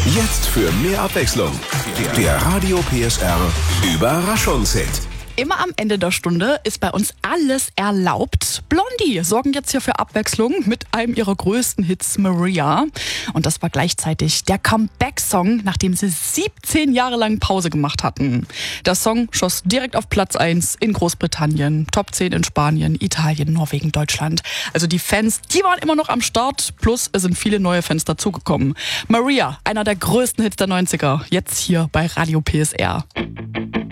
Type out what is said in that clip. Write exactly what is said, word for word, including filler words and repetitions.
Jetzt für mehr Abwechslung. Der Radio P S R Überraschungshit. Immer am Ende der Stunde ist bei uns alles erlaubt. Blondie sorgen jetzt hier für Abwechslung mit einem ihrer größten Hits, Maria. Und das war gleichzeitig der Comeback-Song, nachdem sie siebzehn Jahre lang Pause gemacht hatten. Der Song schoss direkt auf Platz eins in Großbritannien, Top zehn in Spanien, Italien, Norwegen, Deutschland. Also die Fans, die waren immer noch am Start, plus es sind viele neue Fans dazugekommen. Maria, einer der größten Hits der neunziger, jetzt hier bei Radio P S R.